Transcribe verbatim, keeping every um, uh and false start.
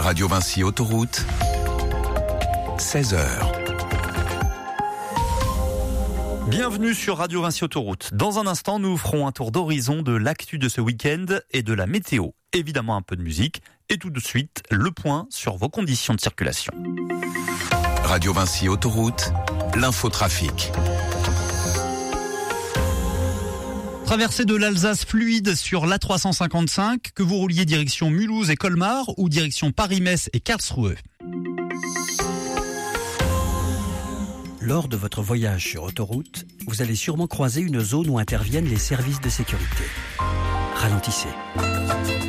Radio Vinci Autoroute, seize heures. Bienvenue sur Radio Vinci Autoroute. Dans un instant, nous ferons un tour d'horizon de l'actu de ce week-end et de la météo. Évidemment, un peu de musique. Et tout de suite, le point sur vos conditions de circulation. Radio Vinci Autoroute, l'infotrafic. Traversée de l'Alsace fluide sur l'A trois cent cinquante-cinq, que vous rouliez direction Mulhouse et Colmar ou direction Paris-Metz et Karlsruhe. Lors de votre voyage sur autoroute, vous allez sûrement croiser une zone où interviennent les services de sécurité. Ralentissez.